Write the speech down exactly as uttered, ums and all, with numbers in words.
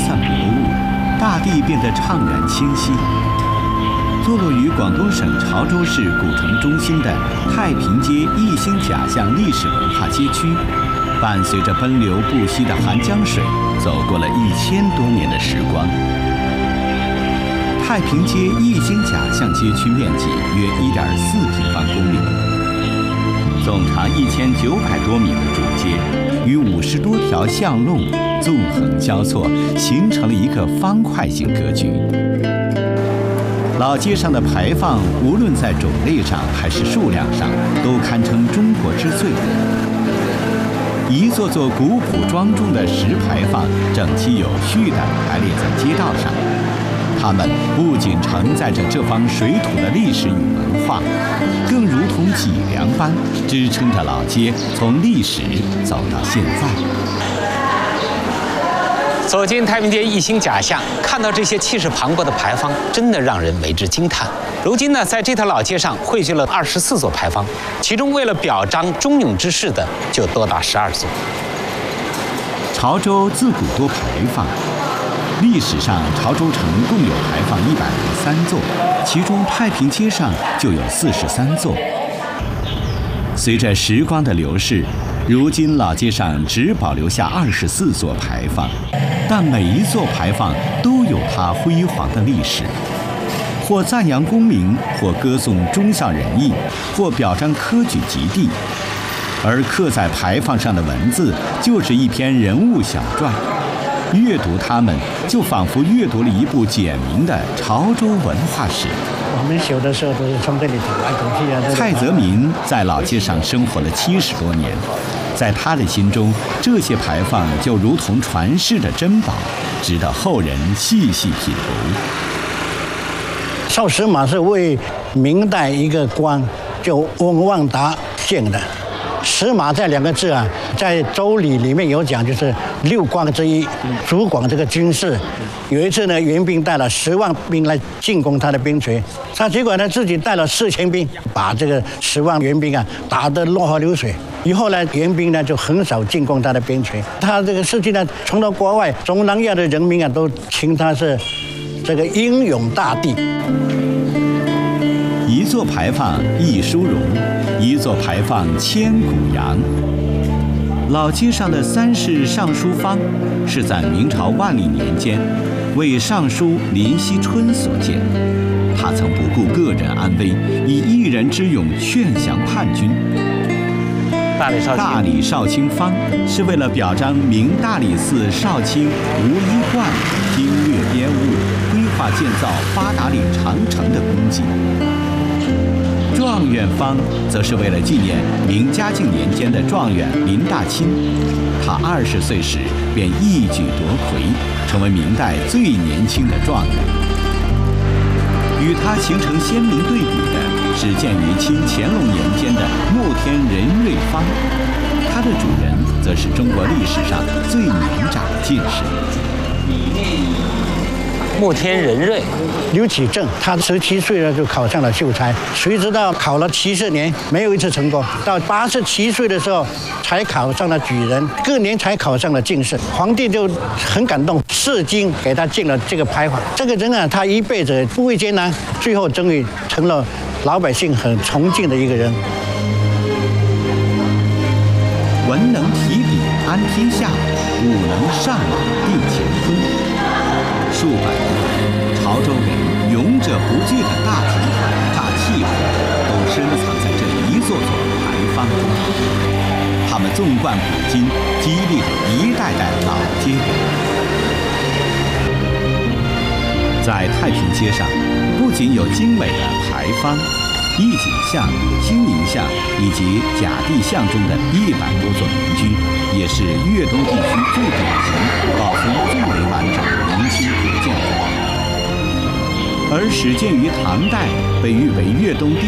散薄雾，大地变得怅然清晰。坐落于广东省潮州市古城中心的太平街一心甲巷历史文化街区，伴随着奔流不息的韩江水，走过了一千多年的时光。太平街一心甲巷街区面积约 一点四平方公里，总长一千九百多米的主街与五十多条巷弄纵横交错，形成了一个方块形格局。老街上的牌坊，无论在种类上还是数量上，都堪称中国之最。一座座古朴庄重的石牌坊，整齐有序地排列在街道上。它们不仅承载着这方水土的历史与文化，更如同脊梁般支撑着老街从历史走到现在。 走进太平街一心甲巷，看到这些气势磅礴的牌坊，真的让人为之惊叹。如今呢，在这条老街上汇聚了二十四座牌坊，其中为了表彰忠勇之士的就多达十二座。 潮州自古多牌坊，历史上潮州城共有牌坊一百零三座，其中太平街上就有四十三座。随着时光的流逝，如今老街上只保留下二十四座牌坊，但每一座牌坊都有它辉煌的历史，或赞扬功名，或歌颂忠孝仁义，或表彰科举及第。而刻在牌坊上的文字，就是一篇人物小传。阅读它们，就仿佛阅读了一部简明的潮州文化史。 我们小的时候都是从这里走来走去啊。 蔡泽民在老街上生活了七十多年，在他的心中，这些牌坊就如同传世的珍宝，值得后人细细品读。 少石马是为明代一个官叫翁望达建的。石马这两个字啊，在周礼里面有讲，就是六官之一，主管这个军事。有一次呢，元兵带了十万兵来进攻他的兵权，他结果呢自己带了四千兵，把这个十万援兵啊打得落花流水。以后呢，援兵呢就很少进攻他的兵权。他这个事迹呢，传到国外，中南亚的人民啊都称他是这个英勇大帝。 一座牌坊一殊荣，一座牌坊千古扬。老街上的三世尚书坊是在明朝万历年间为尚书林熙春所建，他曾不顾个人安危，以一人之勇劝降叛军。 大理少卿大理少卿坊是为了表彰明大理寺少卿吴一贯经略编务，规划建造八达岭长城的功绩。状元坊则是为了纪念明嘉靖年间的状元林大钦，他二十岁时便一举夺魁，成为明代最年轻的状元。与他形成鲜明对比的是建于清乾隆年间的慕天仁瑞坊，它的主人则是中国历史上最年长的进士。 慕天仁瑞， 刘启正，他十七岁了就考上了秀才，谁知道考了七十年没有一次成功，到八十七岁的时候才考上了举人，隔年才考上了进士。皇帝就很感动，赐金给他进了这个牌坊。这个人啊，他一辈子不畏艰难，最后终于成了老百姓很崇敬的一个人。 文能提笔安天下，武能上马定乾坤。数百年，潮州人勇者不惧的大情怀、大气魄，都深藏在这一座座牌坊中。他们纵贯古今，激励着一代代老街人。在太平街上，不仅有精美的牌坊、义景巷、兴宁巷以及甲地巷中的一百多座民居，也是粤东地区最典型、保存最为完整的明清古建筑。而始建于唐代，被誉为粤东地